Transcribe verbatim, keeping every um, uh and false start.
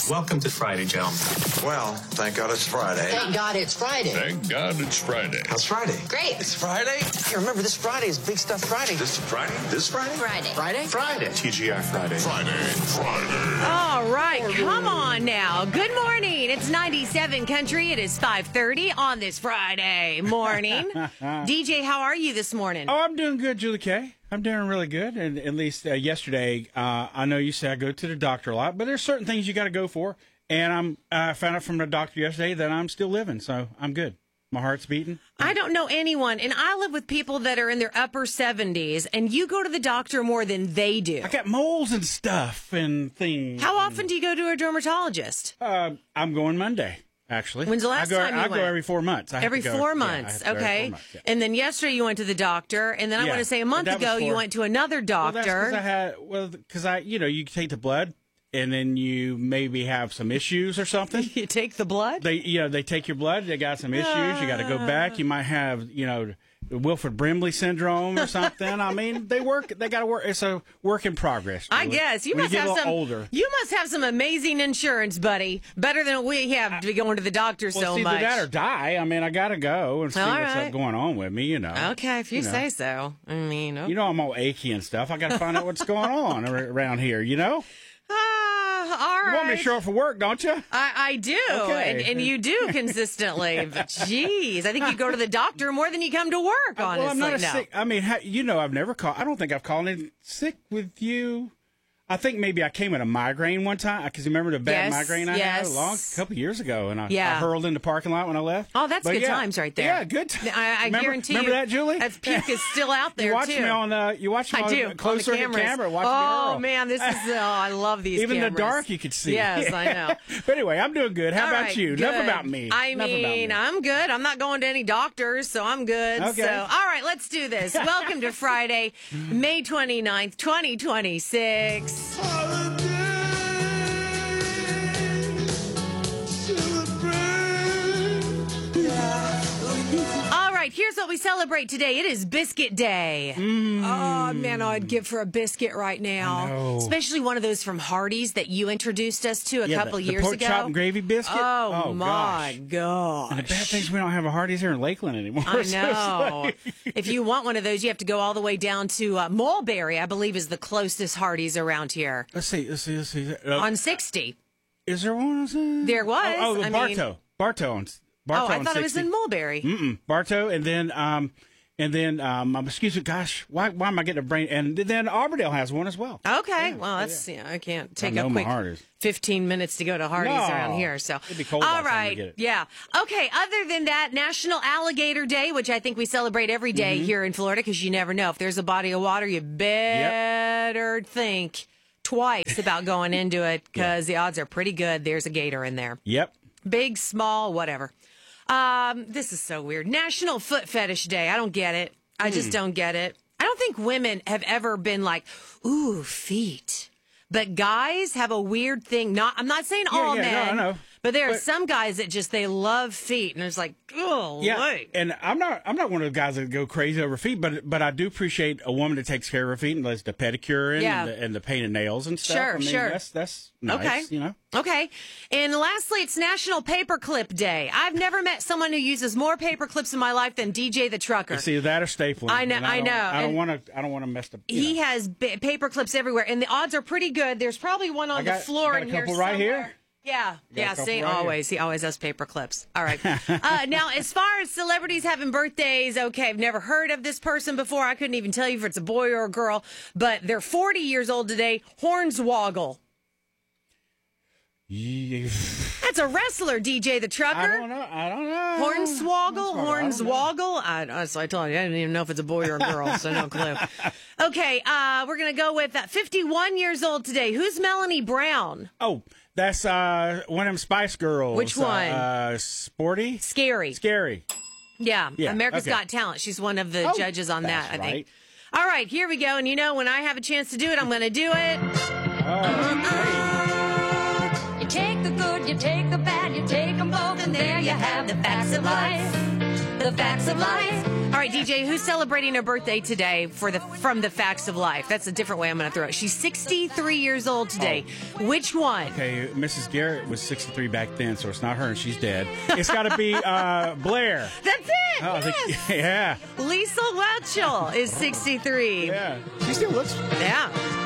Welcome to Friday, gentlemen. Well, thank God it's Friday. Thank God it's Friday. Thank God it's Friday. How's Friday? Great. It's Friday? Hey, remember, this Friday is Big Stuff Friday. This Friday? This Friday? Friday. Friday? Friday. T G I Friday. Friday. Friday. All right, come on now. Good morning. It's ninety-seven Country. It is five thirty on this Friday morning. D J, how are you this morning? Oh, I'm doing good, Julie Kay. I'm doing really good. And at least uh, yesterday, uh, I know you say I go to the doctor a lot, but there's certain things you got to go for. And I'm I found out from the doctor yesterday that I'm still living, so I'm good. My heart's beating. I don't know anyone, and I live with people that are in their upper seventies, and you go to the doctor more than they do. I got moles and stuff and things. How often do you go to a dermatologist? Uh, I'm going Monday, actually. When's the last I go, time you I went? go every four months. I have Every to go- four yeah, I months, have to go every okay. four months, yeah. And then yesterday you went to the doctor, and then I Yeah, want to say a month but that ago was you for- went to another Well, that's doctor. because I had well, because I you know you take the blood and then you maybe have some issues or something. You take the blood? They, you know, they take your blood. They got some issues. You got to go back. You might have, you know, the Wilford Brimley syndrome or something. I mean, they work. They got to work. It's a work in progress. I Julie. guess you When must get have a little some. older. You must have some amazing insurance, buddy. Better than we have to be going to the doctor Well, so it's either much. that or die. I mean, I got to go and see All what's right. up going on with me. You know. Okay, if you, know. say so. I mean, okay. You know, I'm all achy and stuff. I got to find out what's going on ar- around here. You know. Ah, all right. You want me to show up for work, don't you? I, I do, Okay. and, and you do consistently. But geez, I think you go to the doctor more than you come to work. Honestly, Well, I'm not a no. sick. I mean, ha, you know, I've never called. I don't think I've called in sick with you. I think maybe I came with a migraine one time because you remember the bad Yes, migraine I yes. had a long couple of years ago, and I, Yeah. I hurled in the parking lot when I left. Oh, that's But good yeah. times right there. Yeah, good. T- I, I remember, guarantee remember you. that, Julie? That puke is still out there you watch too. me on the. You watch me I on do the closed on the circuit cameras. camera. Watch oh me hurl. man, this is. Oh, I love these. Even cameras. the dark, you could see. Yes, I know. But anyway, I'm doing good. How All about right, you? good. Enough about me. I Enough about mean, me. I'm good. I'm not going to any doctors, so I'm good. Okay. So, all right, let's do this. Welcome to Friday, May twenty-ninth, twenty twenty-six. All right, here's what we celebrate today. It is Biscuit Day. Oh, man, I'd give for a biscuit right now. I know. Especially one of those from Hardee's that you introduced us to a Yeah, couple the, years the pork ago. chop and gravy biscuit. Oh, my gosh. gosh. And the bad things we don't have a Hardee's here in Lakeland anymore. I So know. it's like- If you want one of those, you have to go all the way down to uh, Mulberry, I believe is the closest Hardee's around here. Let's see. Let's see. Let's see. Uh, On sixty. Is there one? Is there, There was. Oh, oh I Bartow. mean- Bartow on. Bartow Oh, I on thought it was sixty. in Mulberry. Mm-mm. Bartow, and then um, and then um, um, excuse me, gosh, why why am I getting a brain? And then Auburndale has one as well. Okay, well, that's yeah. I can't take know a my quick Hardee's. fifteen minutes to go to Hardee's No. around here. So, It'd be cold all by the time we right, get it. yeah, okay. Other than that, National Alligator Day, which I think we celebrate every day Mm-hmm. here in Florida, because you never know if there's a body of water, you better think twice about going into it because the odds are pretty good. There's a gator in there, Yep. big, small, whatever. Um, this is so weird. National Foot Fetish Day. I don't get it. I Hmm. just don't get it. I don't think women have ever been like, ooh, feet. But guys have a weird thing. Not, I'm not saying Yeah, all yeah, no, men, I know. but there are But- some guys that just they love feet, and it's like, oh, Yeah, wait. and I'm not I'm not one of the guys that go crazy over feet, but but I do appreciate a woman that takes care of her feet and does the pedicure Yeah. and, the, and the painted nails and stuff. Sure, I mean, sure. That's that's nice. Okay. You know. Okay. And lastly, it's National Paperclip Day. I've never met someone who uses more paper clips in my life than D J the Trucker. It's either that or stapling. I know- and I don't- know, I don't and- want to. I don't want to mess the. you He know. has ba- paper clips everywhere, and the odds are pretty good. There's probably one on I got- the floor got a in here couple right here? somewhere. Yeah, got a yeah. couple See, right here. always he always has paper clips. All right. uh, now, as far as celebrities having birthdays, okay, I've never heard of this person before. I couldn't even tell you if it's a boy or a girl, but they're forty years old today. Hornswoggle. Yeah. That's a wrestler, D J the Trucker. I don't know. I don't know. Hornswoggle, Hornswoggle, I don't know. Hornswoggle. I, so I told you, I didn't even know if it's a boy or a girl, so no clue. Okay, uh, we're going to go with uh, fifty-one years old today. Who's Melanie Brown? Oh, that's uh, one of them Spice Girls. Which one? Uh, uh, sporty? Scary. Scary. Yeah, Yeah, America's okay. Got Talent. She's one of the Oh, judges on that, that's I think. right. All right, here we go. And you know, when I have a chance to do it, I'm going to do it. You take the good, you take the bad, you take them both, and there you have the facts of life. The Facts of Life. All right, D J, who's celebrating her birthday today for the from the Facts of Life? That's a different way I'm going to throw it. She's sixty-three years old today. Oh. Which one? Okay, Missus Garrett was sixty-three back then, so it's not her, and she's dead. It's got to be uh, Blair. That's it. Oh, I yes. think, yeah. Lisa Whelchel is sixty-three. Yeah. She still looks. Yeah.